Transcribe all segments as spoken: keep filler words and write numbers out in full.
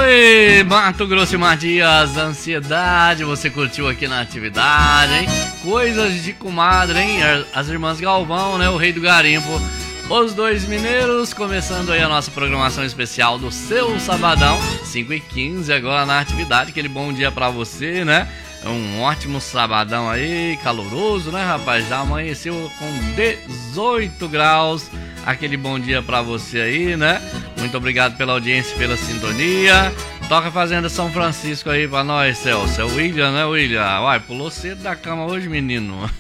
Oi, Mato Grosso e Matias, ansiedade, você curtiu aqui na atividade, hein? Coisas de comadre, hein? As irmãs Galvão, né? O rei do garimpo. Os dois mineiros, começando aí a nossa programação especial do seu sabadão, cinco e quinze agora na atividade. Aquele bom dia pra você, né? Um ótimo sabadão aí, caloroso, né, rapaz? Já amanheceu com dezoito graus. Aquele bom dia pra você aí, né? Muito obrigado pela audiência e pela sintonia. Toca Fazenda São Francisco aí pra nós, Celso. É o William, né, William? Uai, pulou cedo da cama hoje, menino.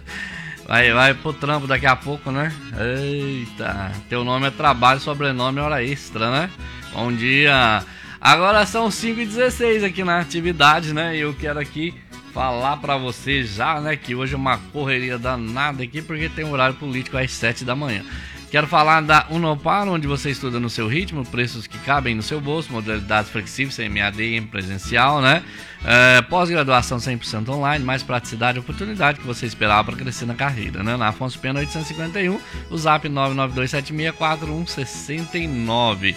Vai, vai pro trampo daqui a pouco, né? Eita, teu nome é trabalho, sobrenome é hora extra, né? Bom dia. Agora são cinco e dezesseis aqui na atividade, né? E eu quero aqui falar pra você já, né? Que hoje é uma correria danada aqui, porque tem horário político às sete da manhã. Quero falar da Unopar, onde você estuda no seu ritmo, preços que cabem no seu bolso, modalidades flexíveis, sem M A D e em presencial, né? É, pós-graduação cem por cento online, mais praticidade e oportunidade que você esperava para crescer na carreira, né? Na Afonso Pena oitocentos e cinquenta e um, o zap nove nove dois sete seis quatro um seis nove.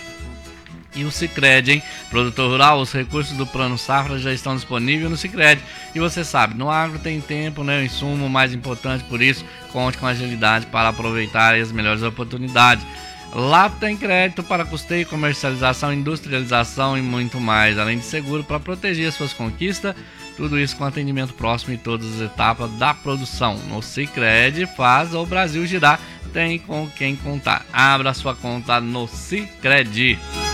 E o Sicredi, hein? Produtor rural, os recursos do Plano Safra já estão disponíveis no Sicredi. E você sabe, no agro tem tempo, né? O insumo mais importante, por isso, conte com agilidade para aproveitar as melhores oportunidades. Lá tem crédito para custeio, comercialização, industrialização e muito mais. Além de seguro para proteger suas conquistas. Tudo isso com atendimento próximo em todas as etapas da produção. No Sicredi, faz o Brasil girar. Tem com quem contar. Abra sua conta no Sicredi.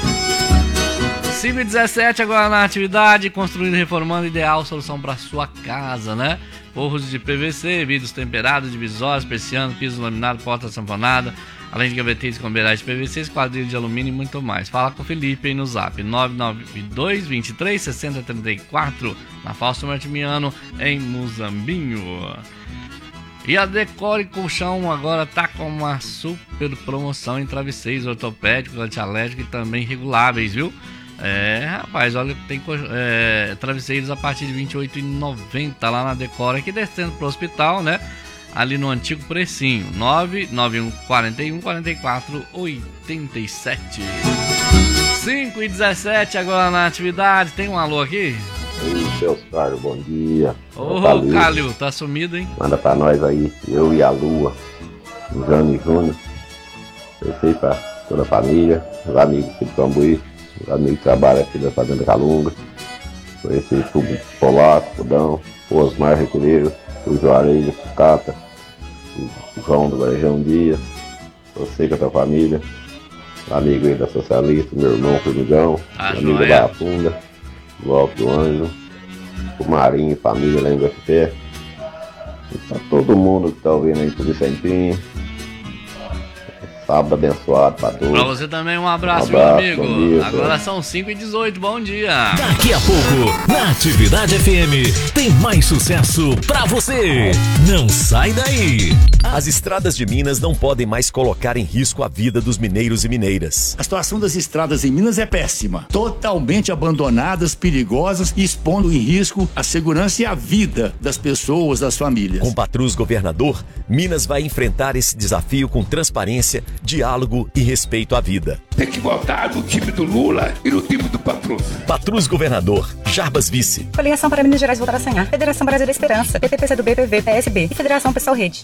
cinco e dezessete agora na atividade, construindo e reformando, ideal solução para sua casa, né? Forros de P V C, vidros temperados, divisórios, persiano, piso laminado, porta sanfonada, além de gavetetes com beirais de P V C, esquadrilha de alumínio e muito mais. Fala com o Felipe aí no zap nove nove dois, dois três, seis zero três quatro, na Fausto Martimiano, em Muzambinho. E a Decore Colchão agora tá com uma super promoção em travesseiros ortopédicos, antialérgicos e também reguláveis, viu? É, rapaz, olha, tem é, travesseiros a partir de vinte e oito reais e noventa centavos lá na Decore, aqui descendo pro hospital, né? Ali no antigo precinho, nove nove um, quatro um, quatro quatro, oito sete. cinco e dezessete agora na atividade, tem um alô aqui? Oi, Celso Carlos, bom dia. Ô, Calil, tá sumido, hein? Manda pra nós aí, eu e a Lua, o Jânio Júnior. Pensei pra toda a família, os amigos aqui do Cambuí, os amigos que trabalham aqui da Fazenda Calunga. Conheci o Tubo Polaco, Pudão, o Osmar Requireiro, o Juarez, o Cata, o João do Varejão Dias, você com a tua família, o amigo aí da Socialista, meu irmão Formigão, ah, o amigo da Funda, o Alto do Anjo, o Marinho e família lá em Guafé. E pra todo mundo que tá ouvindo aí por Vicentinho. Sábado abençoado pra todos. Pra você também um abraço, um abraço meu amigo. Dia, agora são cinco e dezoito, bom dia. Daqui a pouco, na Atividade F M, tem mais sucesso pra você. Não sai daí. As estradas de Minas não podem mais colocar em risco a vida dos mineiros e mineiras. A situação das estradas em Minas é péssima. Totalmente abandonadas, perigosas e expondo em risco a segurança e a vida das pessoas, das famílias. Com Patrus governador, Minas vai enfrentar esse desafio com transparência, diálogo e respeito à vida. Tem que votar no time do Lula e no time do Patrus. Patrus governador, Jarbas vice. Coligação para Minas Gerais voltar a sonhar. Federação Brasil da Esperança, P T, P C do B, P V, P S B e Federação Pessoal Rede.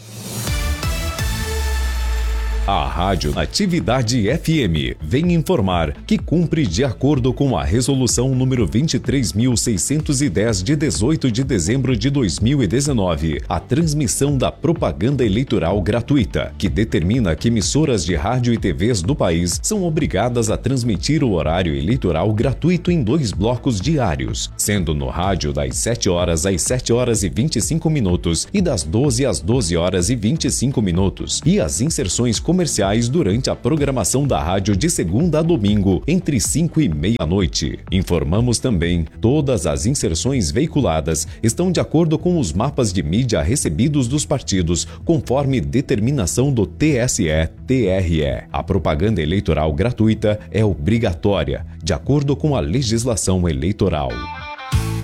A Rádio Atividade F M vem informar que cumpre de acordo com a Resolução número vinte e três mil seiscentos e dez de dezoito de dezembro de dois mil e dezenove, a transmissão da propaganda eleitoral gratuita, que determina que emissoras de rádio e T Vs do país são obrigadas a transmitir o horário eleitoral gratuito em dois blocos diários, sendo no rádio das sete horas às sete horas e vinte e cinco minutos e das doze às doze horas e vinte e cinco minutos, e as inserções comerciais durante a programação da rádio de segunda a domingo, entre cinco e meia-noite. Informamos também, todas as inserções veiculadas estão de acordo com os mapas de mídia recebidos dos partidos, conforme determinação do T S E T R E. A propaganda eleitoral gratuita é obrigatória, de acordo com a legislação eleitoral.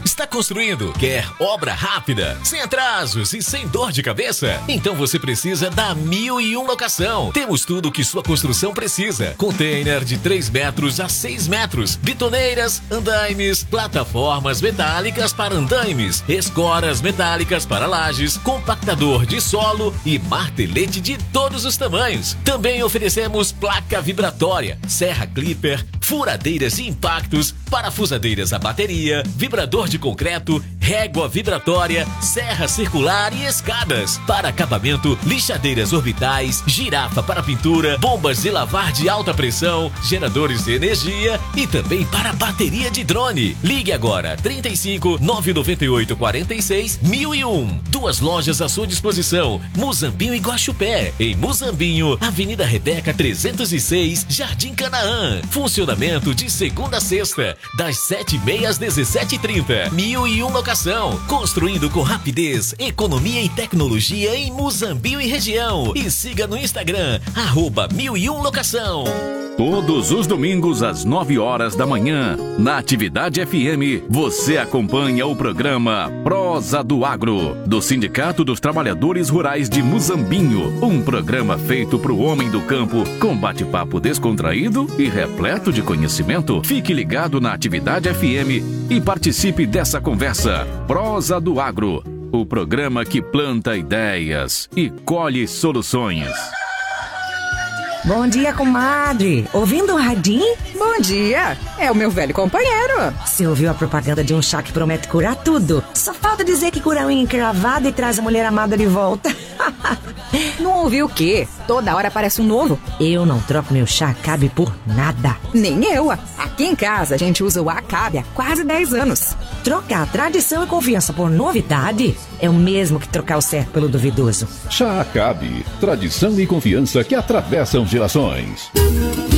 Está construindo? Quer obra rápida, sem atrasos e sem dor de cabeça? Então você precisa da Mil e Um Locação. Temos tudo o que sua construção precisa. Container de três metros a seis metros, bitoneiras, andaimes, plataformas metálicas para andaimes, escoras metálicas para lajes, compactador de solo e martelete de todos os tamanhos. Também oferecemos placa vibratória, serra clipper, furadeiras e impactos, parafusadeiras a bateria, vibrador de concreto, régua vibratória, serra circular e escadas. Para acabamento, lixadeiras orbitais, girafa para pintura, bombas de lavar de alta pressão, geradores de energia e também para bateria de drone. Ligue agora trinta e cinco, nove noventa e oito, quarenta e seis, mil e um. Duas lojas à sua disposição, Muzambinho e Guaxupé. Em Muzambinho, Avenida Rebeca trezentos e seis, Jardim Canaã. Funcionamento de segunda a sexta, das sete e meia às dezessete e trinta. Mil e um Locação, construindo com rapidez, economia e tecnologia em Muzambinho e região. E siga no Instagram, arroba Mil e Um Locação. Todos os domingos às nove horas da manhã, na Atividade F M, você acompanha o programa Prosa do Agro, do Sindicato dos Trabalhadores Rurais de Muzambinho. Um programa feito para o homem do campo, com bate-papo descontraído e repleto de conhecimento. Fique ligado na Atividade F M e participe dessa conversa. Prosa do Agro, o programa que planta ideias e colhe soluções. Bom dia, comadre. Ouvindo o radinho? Bom dia. É o meu velho companheiro. Você ouviu a propaganda de um chá que promete curar tudo? Só falta dizer que cura a unha encravada e traz a mulher amada de volta. Não ouviu o quê? Toda hora aparece um novo. Eu não troco meu chá Acabe por nada. Nem eu. Aqui em casa a gente usa o Acabe há quase dez anos. Trocar tradição e confiança por novidade é o mesmo que trocar o certo pelo duvidoso. Chá Acabe, tradição e confiança que atravessam gerações.